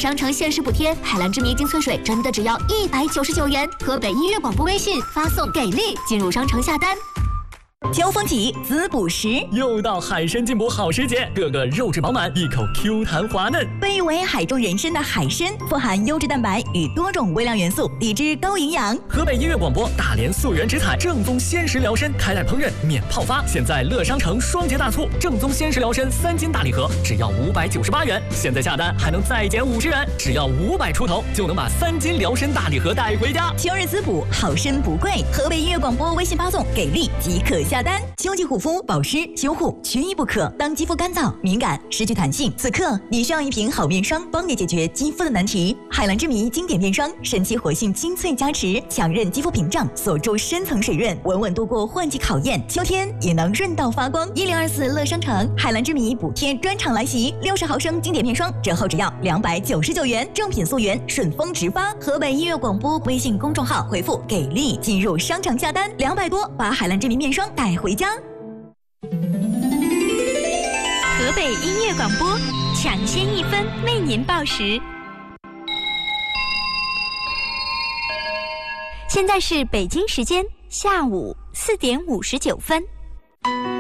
商城限时补贴，海蓝之谜精粹水真的只要199元。河北音乐广播微信发送给力，进入商城下单。 秋风起，滋补时， 又到海参进补好时节，个个肉质饱满，一口 Q 弹滑嫩。 被誉为海中人参的海参，富含优质蛋白与多种微量元素，抵制高营养。 河北音乐广播大连溯源直采正宗鲜食辽参，开袋烹饪免泡发。现在乐商城双节大促，正宗鲜食辽参3斤大礼盒只要598元，现在下单还能再减50元，只要500出头就能把3斤辽参大礼盒带回家。 秋日滋补，好参不贵。河北音乐广播微信发送给力即可下单。秋季护肤保湿修护缺一不可。当肌肤干燥敏感失去弹性，此刻你需要一瓶好面霜，帮你解决肌肤的难题。海蓝之谜经典面霜，神奇活性精粹加持，强韧肌肤屏障，锁住深层水润，稳稳度过换季考验，秋天也能润到发光。1024乐商城海蓝之谜补贴专场来袭，60毫升经典面霜折后只要299元，正品溯源，顺丰直发。河北音乐广播微信公众号回复给力进入商城下单，200多把海蓝之谜面霜带回家。 河北音乐广播抢先1分为您报时。现在是北京时间下午4点59分。